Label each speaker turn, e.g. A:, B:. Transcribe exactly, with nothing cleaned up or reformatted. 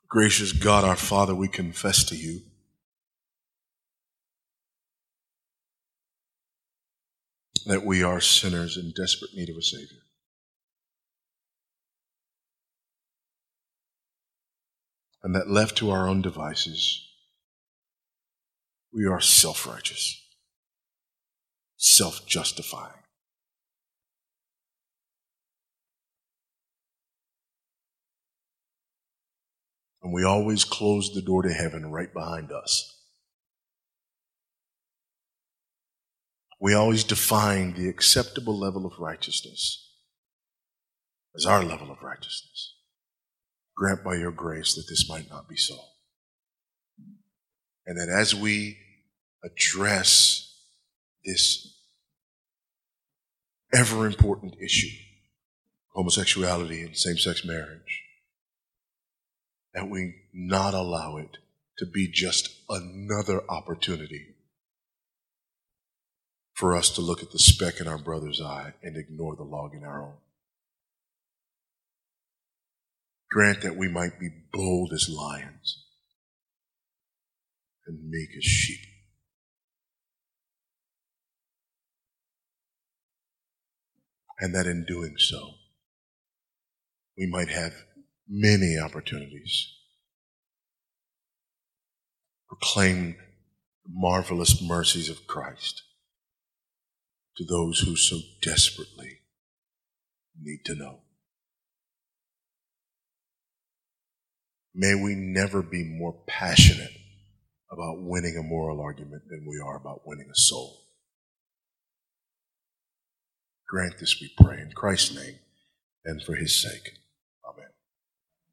A: Gracious God, our Father, we confess to you that we are sinners in desperate need of a Savior. And that left to our own devices, we are self-righteous, self-justifying. And we always close the door to heaven right behind us. We always define the acceptable level of righteousness as our level of righteousness. Grant by your grace that this might not be so. And that as we address this ever important issue, homosexuality and same-sex marriage, that we not allow it to be just another opportunity for us to look at the speck in our brother's eye and ignore the log in our own. Grant that we might be bold as lions and meek as sheep. And that in doing so, we might have many opportunities to proclaim the marvelous mercies of Christ to those who so desperately need to know. May we never be more passionate about winning a moral argument than we are about winning a soul. Grant this, we pray, in Christ's name and for his sake.